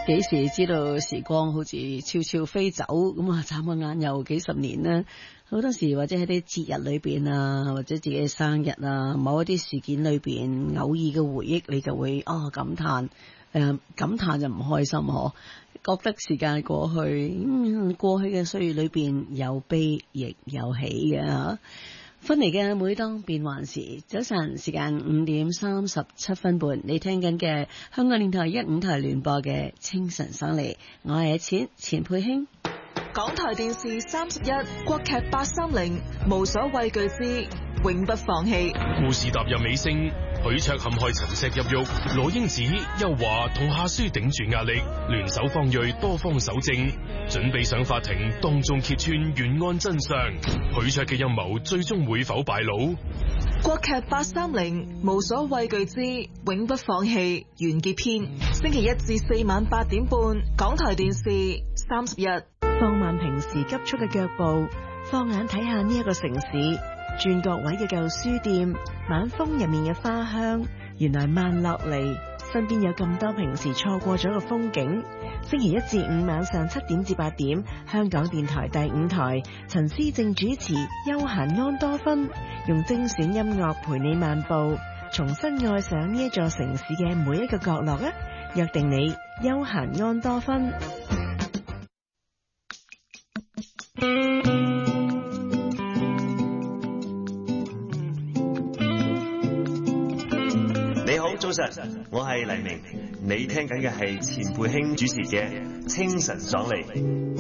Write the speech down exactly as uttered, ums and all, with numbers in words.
幾時知道時光好似悄悄飛走咁啊？眨個眼又幾十年啦。好多時或者喺啲節日裏邊啊，或者自己嘅生日啊，某一啲事件裏邊偶爾嘅回憶，你就會啊、哦、感嘆，誒、呃、感嘆就唔開心嗬，覺得時間過去，嗯，過去嘅歲月裏邊有悲亦有喜嘅吓。分離嘅每當變幻時，早晨時間五點三十七分半，你聽緊嘅香港電台一五台聯播嘅清晨爽利，我係阿錢錢佩卿。 港台電視三十一國劇八三零，無所畏懼之永不放棄。 故事踏入尾聲，許卓陷害陳石入獄，羅英子、邱華同夏書頂住壓力，聯手方銳多方搜證，準備上法庭當眾揭穿懸案真相。許卓嘅陰謀最終會否敗露？ 國劇八三零，無所畏懼之永不放棄完結篇，星期一至四晚八點半，港台電視三十一。 放慢平時急速嘅腳步，放眼睇下呢一個城市，轉角位嘅舊書店，晚風入面嘅花香，原來慢落嚟，身邊有咁多平時錯過咗嘅風景。星期一至五晚上七點至八點，香港電台第五台，陳思正主持休閒安多芬，用精選音樂陪你漫步，重新愛上呢一座城市嘅每一個角落啊！約定你休閒安多芬。 你好，早晨，我係黎明，你聽緊嘅係錢佩卿主持嘅清晨爽利。